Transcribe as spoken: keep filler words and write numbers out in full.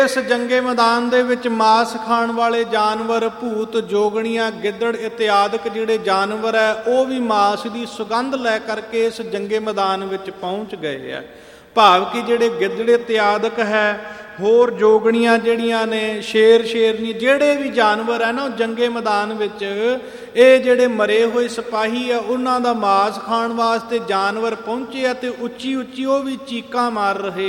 ਇਸ ਜੰਗੇ ਮੈਦਾਨ ਦੇ ਵਿੱਚ ਮਾਸ ਖਾਣ ਵਾਲੇ ਜਾਨਵਰ, ਭੂਤ, ਜੋਗਣੀਆਂ, ਗਿੱਦੜ ਇਤਿਆਦਿਕ ਜਿਹੜੇ ਜਾਨਵਰ ਹੈ ਉਹ ਵੀ ਮਾਸ ਦੀ ਸੁਗੰਧ ਲੈ ਕਰਕੇ ਇਸ ਜੰਗੇ ਮੈਦਾਨ ਵਿੱਚ ਪਹੁੰਚ ਗਏ ਹੈ। ਭਾਵ ਕਿ ਜਿਹੜੇ ਗਿੱਦੜ ਇਤਿਆਦਿਕ ਹੈ, ਹੋਰ ਜੋਗਣੀਆਂ ਜਿਹੜੀਆਂ ਨੇ, ਸ਼ੇਰ ਸ਼ੇਰਨੀ, ਜਿਹੜੇ ਵੀ ਜਾਨਵਰ ਹੈ ਨਾ, ਉਹ ਜੰਗੇ ਮੈਦਾਨ ਵਿੱਚ ਇਹ ਜਿਹੜੇ ਮਰੇ ਹੋਏ ਸਿਪਾਹੀ ਆ ਉਹਨਾਂ ਦਾ ਮਾਸ ਖਾਣ ਵਾਸਤੇ ਜਾਨਵਰ ਪਹੁੰਚੇ ਆ ਤੇ ਉੱਚੀ ਉੱਚੀ ਉਹ ਵੀ ਚੀਕਾਂ ਮਾਰ ਰਹੇ